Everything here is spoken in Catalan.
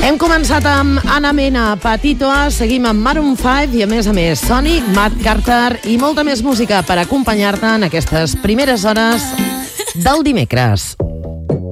Hem començat amb Anna Mena, Patitoa, seguim amb Maroon 5 i a més Sonic, Matt Carter i molta més música per acompanyar-te en aquestes primeres hores del dimecres.